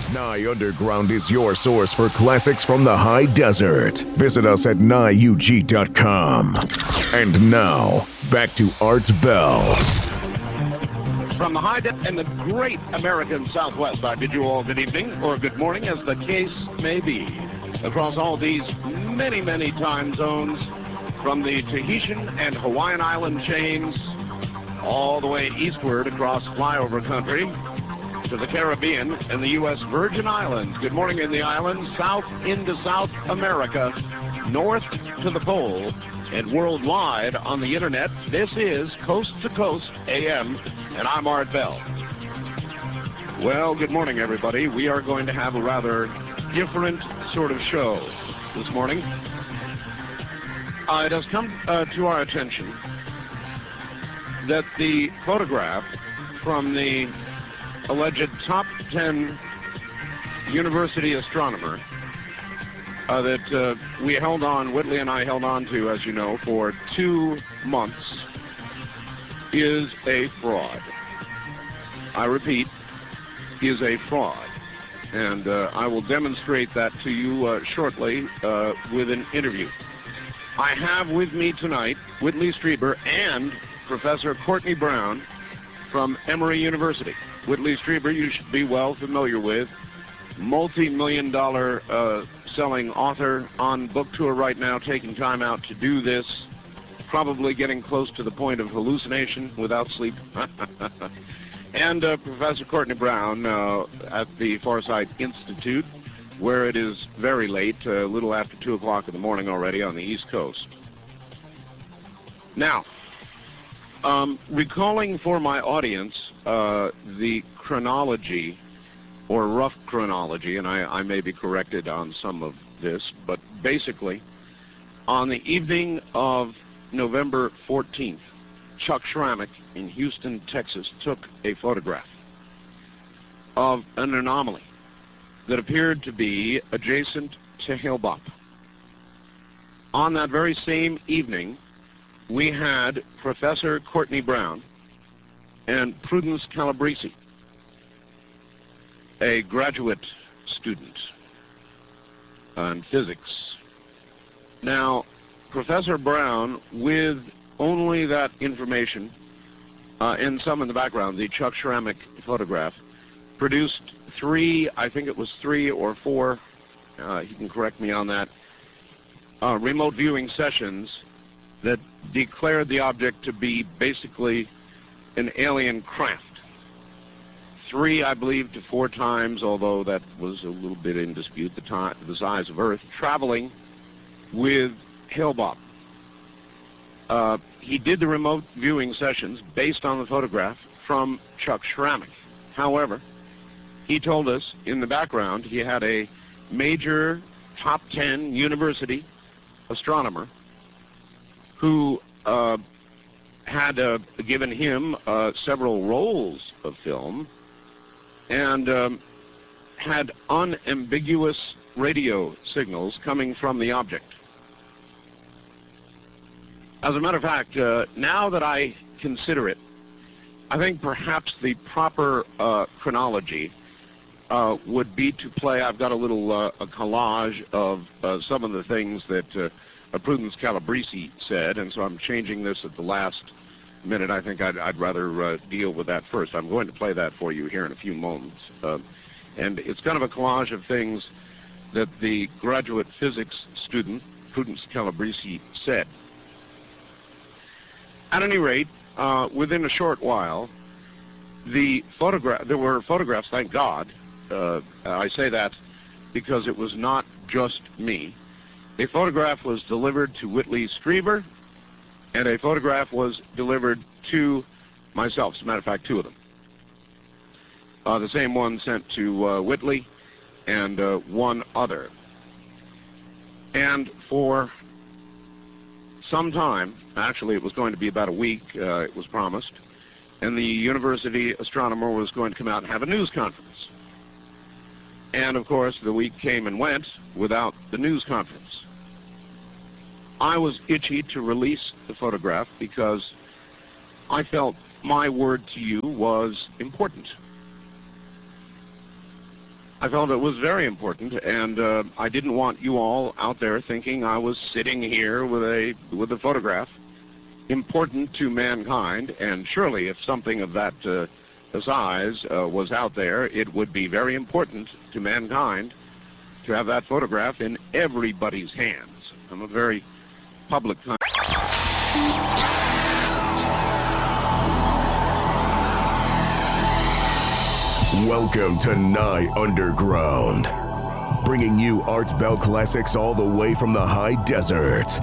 Nye Underground is your source for classics from the high desert. Visit us at NyeUG.com. And now, back to Art Bell. From the high desert and the great American Southwest, I bid you all good evening or good morning, as the case may be. Across all these many, many time zones, from the Tahitian and Hawaiian island chains, all the way eastward across flyover country, to the Caribbean and the U.S. Virgin Islands. Good morning in the islands, south into South America, north to the pole, and worldwide on the internet. This is Coast to Coast AM, and I'm Art Bell. Well, good morning, everybody. We are going to have a rather different sort of show this morning. It has come to our attention that the photograph from the alleged top 10 university astronomer that we held on, Whitley and I held on to, as you know, for 2 months, is a fraud. I repeat, is a fraud. And I will demonstrate that to you shortly with an interview. I have with me tonight Whitley Strieber and Professor Courtney Brown from Emory University. Whitley Strieber, you should be well familiar with, multi-million-dollar selling author, on book tour right now, taking time out to do this, probably getting close to the point of hallucination without sleep. And Professor Courtney Brown at the Farsight Institute, where it is very late, a little after 2 o'clock in the morning already on the East Coast. Now, recalling for my audience the chronology, or rough chronology, and I may be corrected on some of this, but basically, on the evening of November 14th, Chuck Schrammick in Houston, Texas, took a photograph of an anomaly that appeared to be adjacent to Hale-Bopp. On that very same evening, we had Professor Courtney Brown and Prudence Calabrese, a graduate student in physics. Now, Professor Brown, with only that information and some in the background, the Chuck Schrammick photograph, produced I think it was three or four, he can correct me on that, remote viewing sessions that declared the object to be basically an alien craft. 3, I believe, to 4 times, although that was a little bit in dispute, the size of Earth, traveling with Hale-Bopp. He did the remote viewing sessions based on the photograph from Chuck Schrammick. However, he told us in the background he had a major top 10 university astronomer who had given him several rolls of film and had unambiguous radio signals coming from the object. As a matter of fact, now that I consider it, I think perhaps the proper chronology would be to play. I've got a little a collage of some of the things that Prudence Calabrese said, and so I'm changing this at the last minute. I think I'd rather deal with that first. I'm going to play that for you here in a few moments. And it's kind of a collage of things that the graduate physics student, Prudence Calabrese, said. At any rate, within a short while, there were photographs, thank God. I say that because it was not just me. A photograph was delivered to Whitley Strieber, and a photograph was delivered to myself. As a matter of fact, 2 of them. The same one sent to Whitley and 1 other. And for some time, actually it was going to be about a week, it was promised, and the university astronomer was going to come out and have a news conference. And, of course, the week came and went without the news conference. I was itchy to release the photograph because I felt my word to you was important. I felt it was very important, and I didn't want you all out there thinking I was sitting here with a photograph. Important to mankind, and surely if something of that size was out there, it would be very important to mankind to have that photograph in everybody's hands. I'm a very public kind. Welcome to Nye Underground, bringing you Art Bell classics all the way from the high desert.